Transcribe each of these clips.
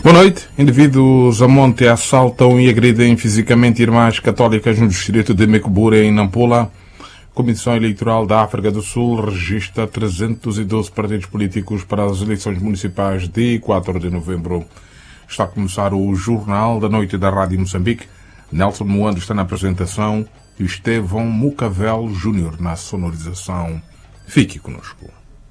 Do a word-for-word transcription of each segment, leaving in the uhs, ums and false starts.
Boa noite. Indivíduos a monte assaltam e agridem fisicamente irmãs católicas no distrito de Mecubura, em Nampula. A Comissão Eleitoral da África do Sul registra trezentos e doze partidos políticos para as eleições municipais de quatro de novembro. Está a começar o Jornal da Noite da Rádio Moçambique. Nelson Moando está na apresentação e Estevão Mucavel Júnior na sonorização. Fique conosco.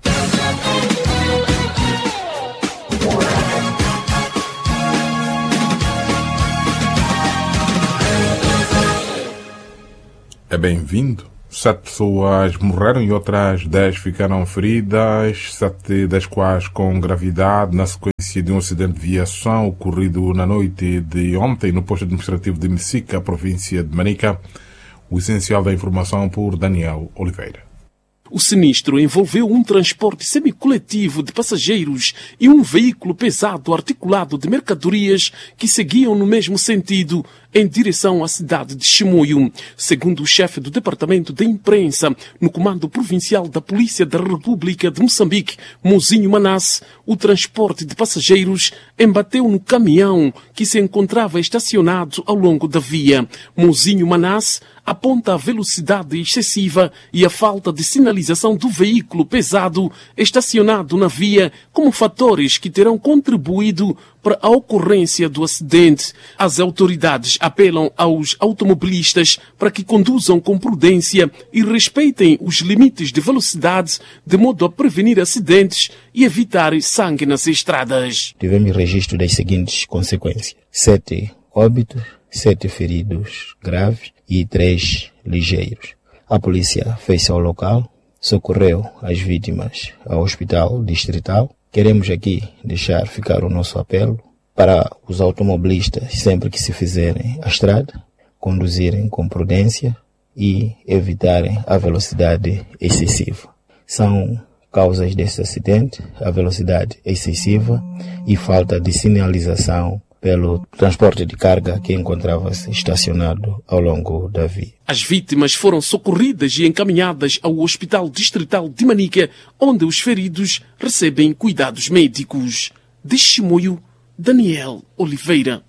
É bem-vindo. Sete pessoas morreram e outras dez ficaram feridas, sete das quais com gravidade, na sequência de um acidente de viação ocorrido na noite de ontem no posto administrativo de Messica, província de Manica. O essencial da informação por Daniel Oliveira. O sinistro envolveu um transporte semicoletivo de passageiros e um veículo pesado articulado de mercadorias que seguiam no mesmo sentido em direção à cidade de Chimoio. Segundo o chefe do Departamento de Imprensa no Comando Provincial da Polícia da República de Moçambique, Mozinho Manasse, o transporte de passageiros embateu no caminhão que se encontrava estacionado ao longo da via. Mozinho Manasse aponta a velocidade excessiva e a falta de sinalização do veículo pesado estacionado na via como fatores que terão contribuído para a ocorrência do acidente. As autoridades apelam aos automobilistas para que conduzam com prudência e respeitem os limites de velocidade de modo a prevenir acidentes e evitar sangue nas estradas. Tivemos registro das seguintes consequências: sete óbitos, sete feridos graves e três ligeiros. A polícia fez-se ao local, socorreu as vítimas ao hospital distrital. Queremos aqui deixar ficar o nosso apelo para os automobilistas, sempre que se fizerem a estrada, conduzirem com prudência e evitarem a velocidade excessiva. São causas desse acidente a velocidade excessiva e falta de sinalização pelo transporte de carga que encontrava-se estacionado ao longo da via. As vítimas foram socorridas e encaminhadas ao Hospital Distrital de Manica, onde os feridos recebem cuidados médicos. De Chimoio, Daniel Oliveira.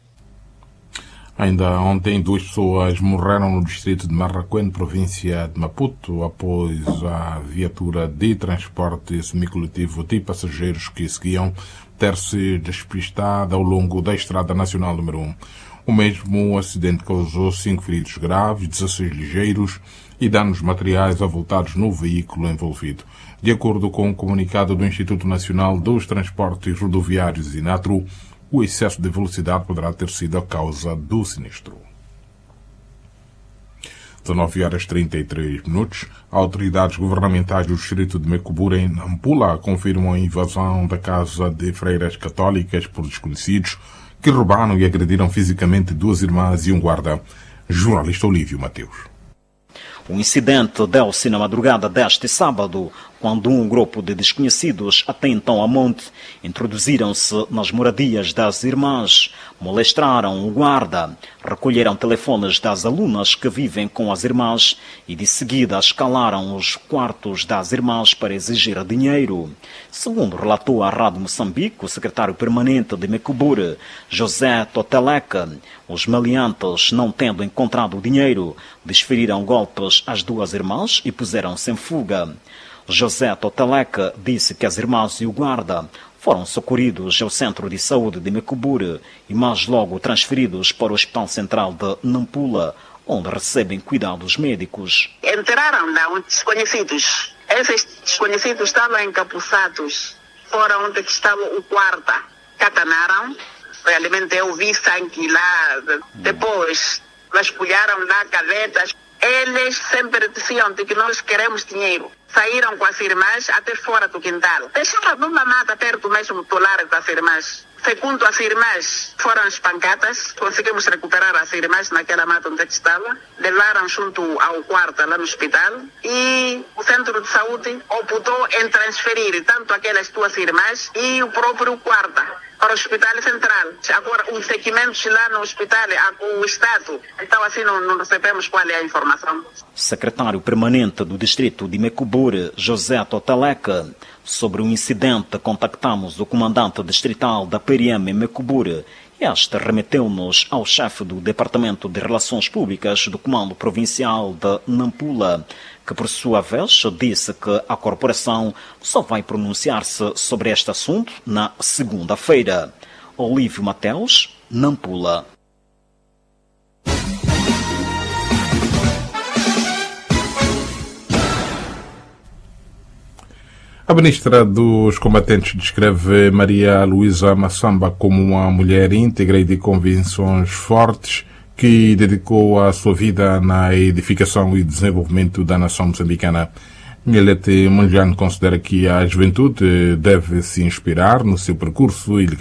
Ainda ontem, duas pessoas morreram no distrito de Marraquém, província de Maputo, após a viatura de transporte semicoletivo de passageiros que seguiam ter-se despistado ao longo da Estrada Nacional número um. O mesmo acidente causou cinco feridos graves, dezesseis ligeiros e danos materiais avultados no veículo envolvido. De acordo com o comunicado do Instituto Nacional dos Transportes Rodoviários, INATRO, o excesso de velocidade poderá ter sido a causa do sinistro. dezenove horas e trinta e três minutos. Autoridades governamentais do distrito de Mecubura, em Nampula, confirmam a invasão da casa de freiras católicas por desconhecidos que roubaram e agrediram fisicamente duas irmãs e um guarda. Jornalista Olívio Mateus. O incidente deu-se na madrugada deste sábado, quando um grupo de desconhecidos, até então a monte, introduziram-se nas moradias das irmãs, molestaram o guarda, recolheram telefones das alunas que vivem com as irmãs e de seguida escalaram os quartos das irmãs para exigir dinheiro. Segundo relatou à Rádio Moçambique o secretário permanente de Mecubura, José Toteleca, os meliantes, não tendo encontrado o dinheiro, desferiram golpes às duas irmãs e puseram-se em fuga. José Toteleca disse que as irmãs e o guarda foram socorridos ao Centro de Saúde de Mecubura e mais logo transferidos para o Hospital Central de Nampula, onde recebem cuidados médicos. Entraram lá uns desconhecidos. Esses desconhecidos estavam encapuçados. Foram onde estava o guarda. Catanaram. Realmente eu vi sangue lá. Depois vasculharam lá cadetas. Eles sempre diziam de que nós queremos dinheiro. Saíram com as irmãs até fora do quintal. Deixaram numa mata perto mesmo do lar das irmãs. Segundo as irmãs foram espancadas, conseguimos recuperar as irmãs naquela mata onde estava. Levaram junto ao quarto lá no hospital e o centro de saúde optou em transferir tanto aquelas duas irmãs e o próprio quarto para o Hospital Central. Agora, os segmentos lá no hospital, o Estado, então assim não, não recebemos qual é a informação. Secretário permanente do distrito de Mecubura, Mecubure, José Toteleca. Sobre o incidente, contactamos o comandante distrital da P R M em Mecubure. Este remeteu-nos ao chefe do Departamento de Relações Públicas do Comando Provincial de Nampula, que por sua vez disse que a corporação só vai pronunciar-se sobre este assunto na segunda-feira. Olívio Mateus, Nampula. A ministra dos Combatentes descreve Maria Luísa Massamba como uma mulher íntegra e de convicções fortes que dedicou a sua vida na edificação e desenvolvimento da nação moçambicana. Milete Mundiano considera que a juventude deve se inspirar no seu percurso e